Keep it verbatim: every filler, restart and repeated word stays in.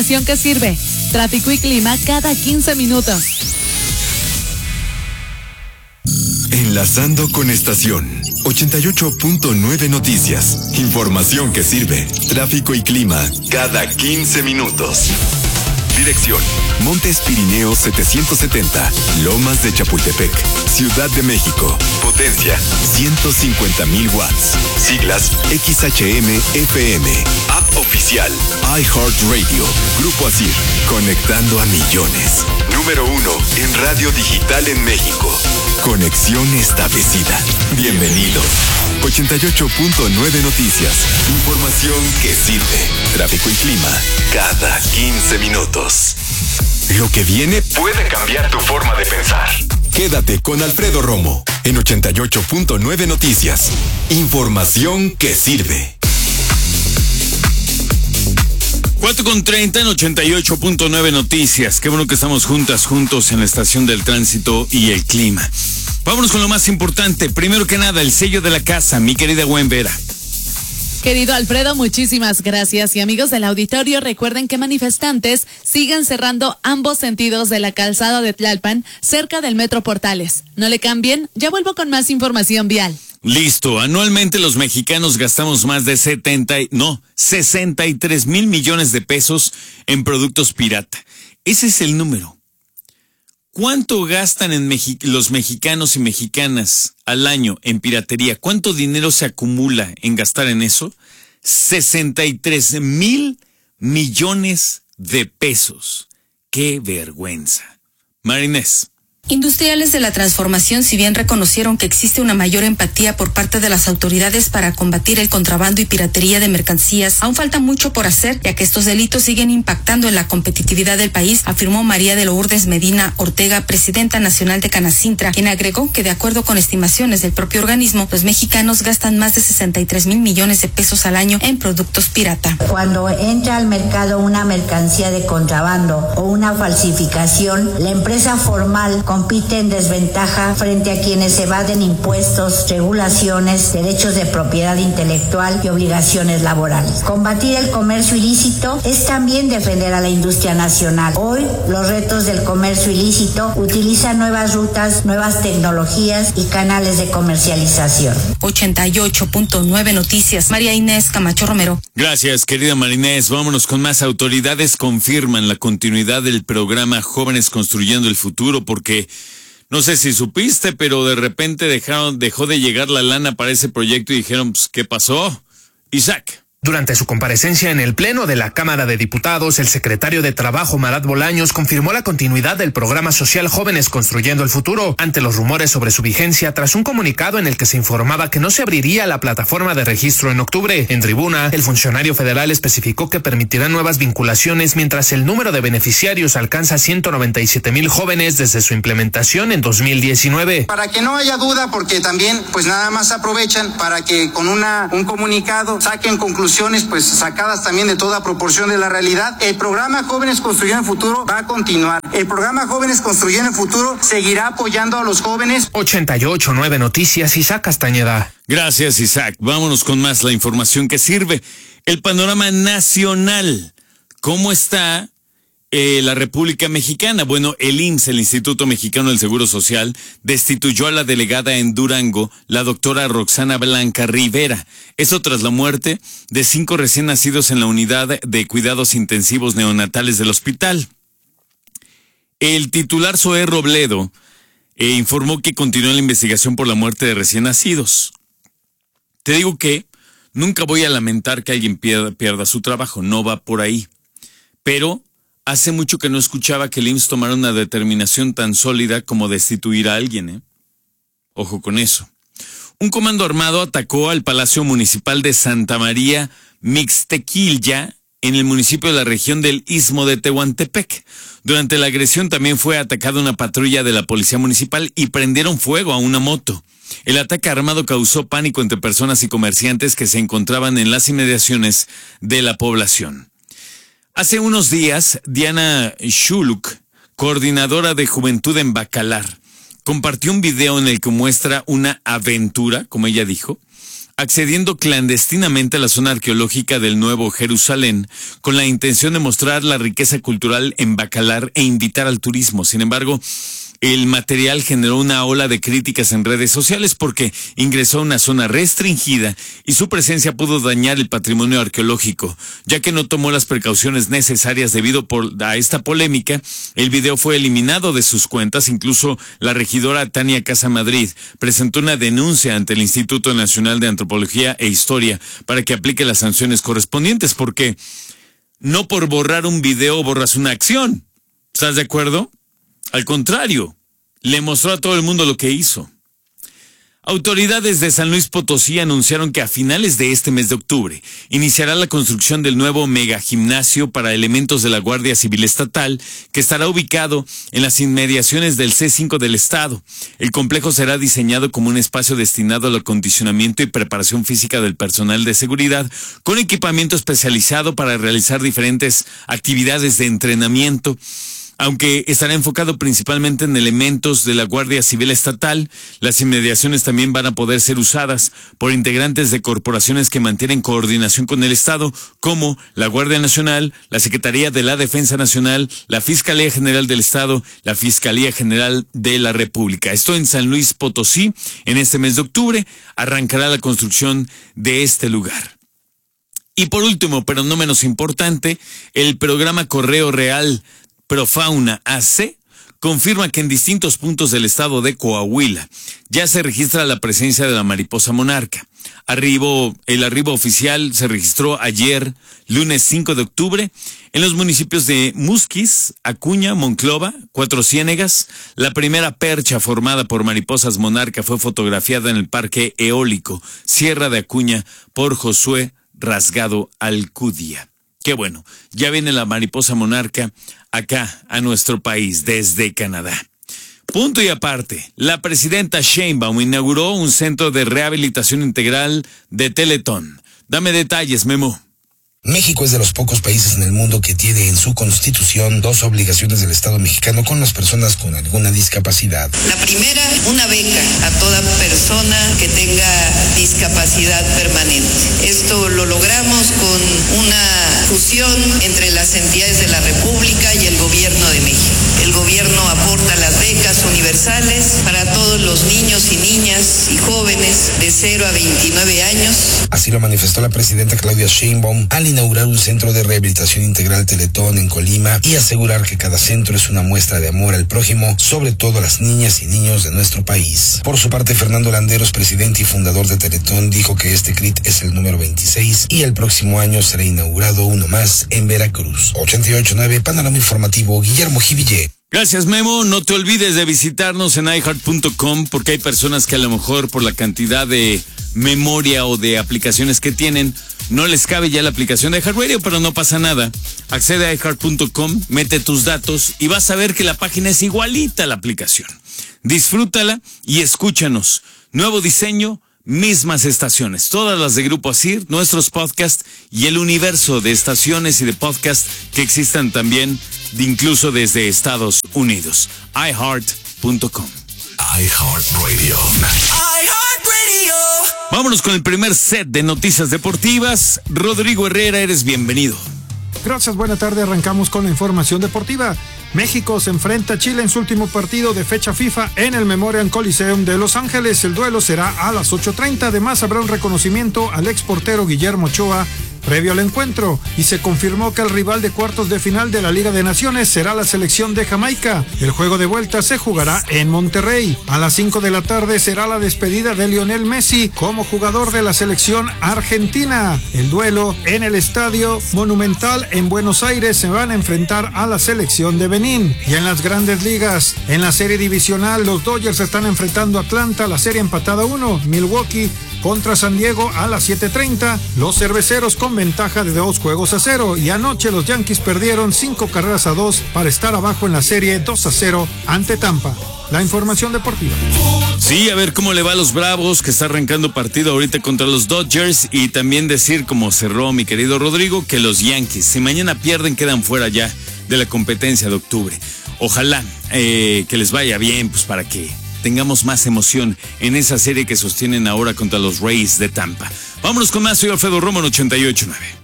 Que sirve. Tráfico y clima cada quince minutos. Enlazando con estación ochenta y ocho punto nueve Noticias. Información que sirve. Tráfico y clima cada quince minutos. Dirección: Montes Pirineos setecientos setenta, Lomas de Chapultepec, Ciudad de México. Potencia ciento cincuenta mil watts. Siglas X H M F M. App oficial iHeartRadio. Grupo Asir, conectando a millones. Número uno en radio digital en México. Conexión establecida. Bienvenidos. ochenta y ocho punto nueve Noticias. Información que sirve. Tráfico y clima cada quince minutos. Lo que viene puede cambiar tu forma de pensar. Quédate con Alfredo Romo en ochenta y ocho punto nueve Noticias. Información que sirve. cuatro con treinta en ochenta y ocho punto nueve Noticias. Qué bueno que estamos juntas, juntos en la estación del tránsito y el clima. Vámonos con lo más importante. Primero que nada, el sello de la casa, mi querida Gwen Vera. Querido Alfredo, muchísimas gracias. Y amigos del auditorio, recuerden que manifestantes siguen cerrando ambos sentidos de la calzada de Tlalpan, cerca del Metro Portales. No le cambien, ya vuelvo con más información vial. Listo, anualmente los mexicanos gastamos más de setenta, no, sesenta y tres mil millones de pesos en productos pirata. Ese es el número. ¿Cuánto gastan en Mexi- los mexicanos y mexicanas al año en piratería? ¿Cuánto dinero se acumula en gastar en eso? sesenta y tres mil millones de pesos. ¡Qué vergüenza! Marinés. Industriales de la transformación, si bien reconocieron que existe una mayor empatía por parte de las autoridades para combatir el contrabando y piratería de mercancías, aún falta mucho por hacer, ya que estos delitos siguen impactando en la competitividad del país, afirmó María de Lourdes Medina Ortega, presidenta nacional de Canacintra, quien agregó que de acuerdo con estimaciones del propio organismo, los mexicanos gastan más de sesenta y tres mil millones de pesos al año en productos pirata. Cuando entra al mercado una mercancía de contrabando o una falsificación, la empresa formal compite en desventaja frente a quienes evaden impuestos, regulaciones, derechos de propiedad intelectual y obligaciones laborales. Combatir el comercio ilícito es también defender a la industria nacional. Hoy, los retos del comercio ilícito utilizan nuevas rutas, nuevas tecnologías y canales de comercialización. ochenta y ocho punto nueve Noticias, María Inés Camacho Romero. Gracias, querida Marinés. Vámonos con más. Autoridades confirman la continuidad del programa Jóvenes Construyendo el Futuro porque no sé si supiste, pero de repente dejaron, dejó de llegar la lana para ese proyecto y dijeron, pues, ¿qué pasó? Isaac. Durante su comparecencia en el Pleno de la Cámara de Diputados, el secretario de Trabajo, Marat Bolaños, confirmó la continuidad del programa social Jóvenes Construyendo el Futuro, ante los rumores sobre su vigencia, tras un comunicado en el que se informaba que no se abriría la plataforma de registro en octubre. En tribuna, el funcionario federal especificó que permitirá nuevas vinculaciones mientras el número de beneficiarios alcanza ciento noventa y siete mil jóvenes desde su implementación en dos mil diecinueve. Para que no haya duda, porque también pues nada más aprovechan para que con una un comunicado saquen conclusiones pues sacadas también de toda proporción de la realidad. El programa Jóvenes Construyendo el Futuro va a continuar. El programa Jóvenes Construyendo el Futuro seguirá apoyando a los jóvenes. ochenta y ocho punto nueve Noticias, Isaac Castañeda. Gracias, Isaac. Vámonos con más, la información que sirve. El panorama nacional. ¿Cómo está eh, la República Mexicana? Bueno, el I M S S, el Instituto Mexicano del Seguro Social, destituyó a la delegada en Durango, la doctora Roxana Blanca Rivera. Eso tras la muerte de cinco recién nacidos en la unidad de cuidados intensivos neonatales del hospital. El titular Zoé Robledo eh, informó que continúa la investigación por la muerte de recién nacidos. Te digo que nunca voy a lamentar que alguien pierda, pierda su trabajo, no va por ahí. Pero hace mucho que no escuchaba que el I M S S tomara una determinación tan sólida como destituir a alguien, ¿eh? Ojo con eso. Un comando armado atacó al Palacio Municipal de Santa María Mixtequilla, en el municipio de la región del Istmo de Tehuantepec. Durante la agresión también fue atacada una patrulla de la Policía Municipal y prendieron fuego a una moto. El ataque armado causó pánico entre personas y comerciantes que se encontraban en las inmediaciones de la población. Hace unos días, Diana Shuluk, coordinadora de Juventud en Bacalar, compartió un video en el que muestra una aventura, como ella dijo, accediendo clandestinamente a la zona arqueológica del Nuevo Jerusalén con la intención de mostrar la riqueza cultural en Bacalar e invitar al turismo. Sin embargo, el material generó una ola de críticas en redes sociales porque ingresó a una zona restringida y su presencia pudo dañar el patrimonio arqueológico, ya que no tomó las precauciones necesarias debido por, a esta polémica. El video fue eliminado de sus cuentas. Incluso la regidora Tania Casamadrid presentó una denuncia ante el Instituto Nacional de Antropología e Historia para que aplique las sanciones correspondientes, porque no por borrar un video borras una acción. ¿Estás de acuerdo? Al contrario, le mostró a todo el mundo lo que hizo. Autoridades de San Luis Potosí anunciaron que a finales de este mes de octubre iniciará la construcción del nuevo megagimnasio para elementos de la Guardia Civil Estatal, que estará ubicado en las inmediaciones del C cinco del estado. El complejo será diseñado como un espacio destinado al acondicionamiento y preparación física del personal de seguridad, con equipamiento especializado para realizar diferentes actividades de entrenamiento. Aunque estará enfocado principalmente en elementos de la Guardia Civil Estatal, las inmediaciones también van a poder ser usadas por integrantes de corporaciones que mantienen coordinación con el Estado, como la Guardia Nacional, la Secretaría de la Defensa Nacional, la Fiscalía General del Estado, la Fiscalía General de la República. Esto en San Luis Potosí. En este mes de octubre arrancará la construcción de este lugar. Y por último, pero no menos importante, el programa Correo Real Profauna A C confirma que en distintos puntos del estado de Coahuila ya se registra la presencia de la mariposa monarca. Arribo, el arribo oficial se registró ayer, lunes cinco de octubre, en los municipios de Musquis, Acuña, Monclova, Cuatro Ciénegas. La primera percha formada por mariposas monarca fue fotografiada en el Parque Eólico Sierra de Acuña por Josué Rasgado Alcudia. Qué bueno, ya viene la mariposa monarca acá a nuestro país desde Canadá. Punto y aparte, la presidenta Sheinbaum inauguró un centro de rehabilitación integral de Teletón. Dame detalles, Memo. México es de los pocos países en el mundo que tiene en su constitución dos obligaciones del Estado mexicano con las personas con alguna discapacidad. La primera, una beca a toda persona que tenga discapacidad permanente. Esto lo logramos con una fusión entre las entidades de la República y el Gobierno de México. El gobierno aporta las becas universales para todos los niños y niñas y jóvenes de cero a veintinueve años. Así lo manifestó la presidenta Claudia Sheinbaum al inaugurar un centro de rehabilitación integral Teletón en Colima y asegurar que cada centro es una muestra de amor al prójimo, sobre todo a las niñas y niños de nuestro país. Por su parte, Fernando Landeros, presidente y fundador de Teletón, dijo que este C R I T es el número veintiséis y el próximo año será inaugurado uno más en Veracruz. ochenta y ocho punto nueve, Panorama Informativo, Guillermo Jiville. Gracias, Memo. No te olvides de visitarnos en i heart punto com, porque hay personas que a lo mejor por la cantidad de memoria o de aplicaciones que tienen, no les cabe ya la aplicación de iHeartRadio, pero no pasa nada. Accede a i heart punto com, mete tus datos y vas a ver que la página es igualita a la aplicación. Disfrútala y escúchanos. Nuevo diseño, mismas estaciones, todas las de Grupo Asir, nuestros podcasts y el universo de estaciones y de podcasts que existan también, de incluso desde Estados Unidos. i heart punto com. iHeartRadio. iHeartRadio. Vámonos con el primer set de noticias deportivas. Rodrigo Herrera, eres bienvenido. Gracias, buena tarde. Arrancamos con la información deportiva. México se enfrenta a Chile en su último partido de fecha FIFA en el Memorial Coliseum de Los Ángeles. El duelo será a las ocho treinta. Además, habrá un reconocimiento al exportero Guillermo Ochoa previo al encuentro, y se confirmó que el rival de cuartos de final de la Liga de Naciones será la selección de Jamaica. El juego de vuelta se jugará en Monterrey. A las cinco de la tarde será la despedida de Lionel Messi como jugador de la selección argentina. El duelo en el Estadio Monumental en Buenos Aires se van a enfrentar a la selección de Benín. Y en las grandes ligas, en la serie divisional, los Dodgers están enfrentando a Atlanta, la serie empatada uno. Milwaukee contra San Diego a las siete treinta. Los cerveceros con ventaja de dos juegos a cero, y anoche los Yankees perdieron cinco carreras a dos para estar abajo en la serie dos a cero ante Tampa. La información deportiva. Sí, a ver cómo le va a los Bravos, que está arrancando partido ahorita contra los Dodgers, y también decir, como cerró mi querido Rodrigo, que los Yankees, si mañana pierden, quedan fuera ya de la competencia de octubre. Ojalá eh, que les vaya bien, pues para que tengamos más emoción en esa serie que sostienen ahora contra los Rays de Tampa. Vámonos con más, soy Alfredo Romo en ochenta y ocho punto nueve.